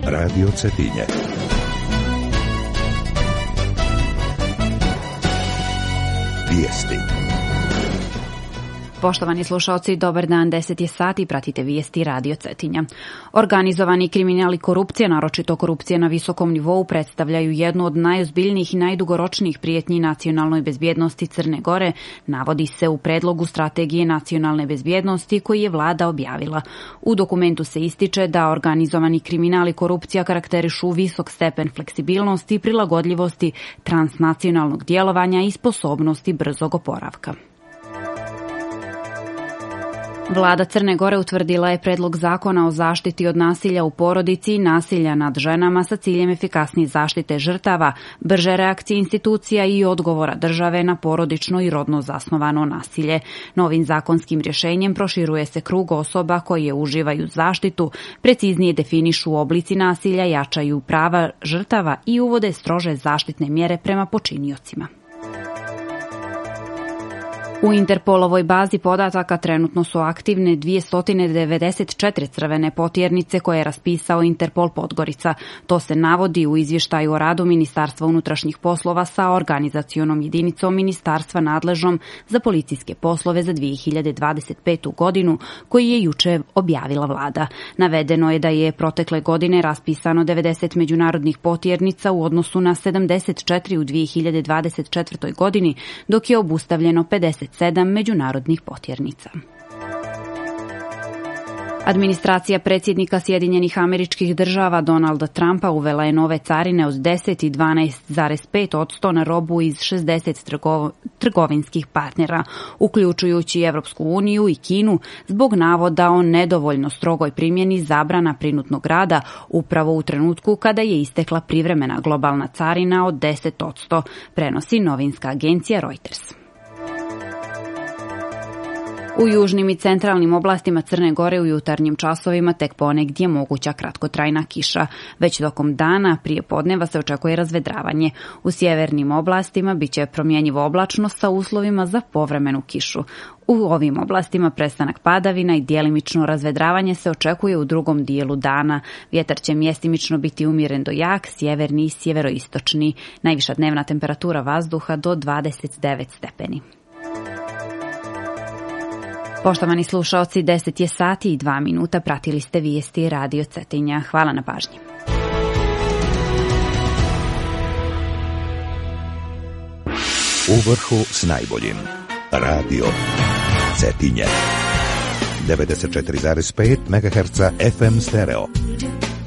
Radio Cetinje. Vijesti. Poštovani slušalci, dobar dan, 10 je sati, pratite vijesti Radio Cetinja. Organizovani kriminal i korupcija, naročito korupcija na visokom nivou, predstavljaju jednu od najozbiljnijih i najdugoročnijih prijetnji nacionalnoj bezbjednosti Crne Gore, navodi se u predlogu strategije nacionalne bezbjednosti koji je vlada objavila. U dokumentu se ističe da organizovani kriminal i korupcija karakterišu visok stepen fleksibilnosti, prilagodljivosti, transnacionalnog djelovanja i sposobnosti brzog oporavka. Vlada Crne Gore utvrdila je predlog zakona o zaštiti od nasilja u porodici i nasilja nad ženama sa ciljem efikasnije zaštite žrtava, brže reakcije institucija i odgovora države na porodično i rodno zasnovano nasilje. Novim zakonskim rješenjem proširuje se krug osoba koje uživaju zaštitu, preciznije definišu oblici nasilja, jačaju prava žrtava i uvode strože zaštitne mjere prema počiniocima. U Interpolovoj bazi podataka trenutno su aktivne 294 crvene potjernice koje je raspisao Interpol Podgorica. To se navodi u izvještaju o radu Ministarstva unutrašnjih poslova sa organizacionom jedinicom Ministarstva nadležnom za policijske poslove za 2025. godinu, koji je juče objavila vlada. Navedeno je da je protekle godine raspisano 90 međunarodnih potjernica u odnosu na 74 u 2024. godini, dok je obustavljeno 57 međunarodnih potjernica. Administracija predsjednika Sjedinjenih Američkih Država Donalda Trumpa uvela je nove carine od 10 i 12,5% na robu iz 60 trgovinskih partnera, uključujući Evropsku uniju i Kinu, zbog navoda o nedovoljno strogoj primjeni zabrana prinudnog rada upravo u trenutku kada je istekla privremena globalna carina od 10%, prenosi novinska agencija Reuters. U južnim i centralnim oblastima Crne Gore u jutarnjim časovima tek ponegdje moguća kratkotrajna kiša. Već tokom dana prije podneva se očekuje razvedravanje. U sjevernim oblastima biće promjenjivo oblačno sa uslovima za povremenu kišu. U ovim oblastima prestanak padavina i djelimično razvedravanje se očekuje u drugom dijelu dana. Vjetar će mjestimično biti umjeren do jak, sjeverni i sjeveroistočni. Najviša dnevna temperatura vazduha do 29 stepeni. Poštovani slušaoci, 10 je sati i 2 minuta, pratili ste vijesti Radio Cetinja. Hvala na pažnji. U vrhu s najboljim. Radio Cetinje. 94,5 MHz FM stereo.